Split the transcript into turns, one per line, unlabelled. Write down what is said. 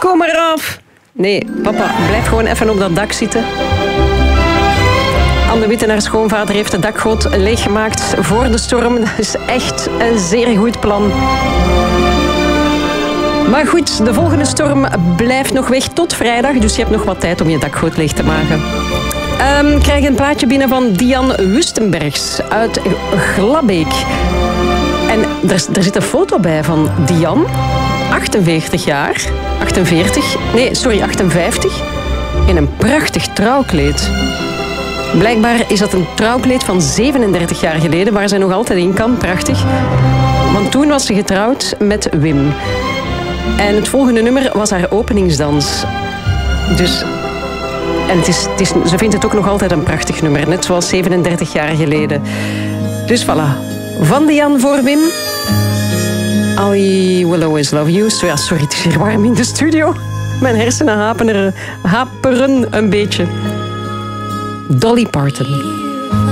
Kom maar af. Nee, papa, blijf gewoon even op dat dak zitten. Anne Witte, haar schoonvader, heeft de dakgoot leeggemaakt voor de storm. Dat is echt een zeer goed plan. Maar goed, de volgende storm blijft nog weg tot vrijdag. Dus je hebt nog wat tijd om je dakgoot leeg te maken. Ik krijg een plaatje binnen van Dian Wustenbergs uit Glabbeek. En er zit een foto bij van Dian, 48 jaar. 58. In een prachtig trouwkleed. Blijkbaar is dat een trouwkleed van 37 jaar geleden, waar zij nog altijd in kan. Prachtig. Want toen was ze getrouwd met Wim. En het volgende nummer was haar openingsdans. Dus... En ze vindt het ook nog altijd een prachtig nummer. Net zoals 37 jaar geleden. Dus voilà. Van Dian voor Wim. I will always love you. Ja, sorry, het is hier warm in de studio. Mijn hersenen haperen een beetje. Dolly Parton.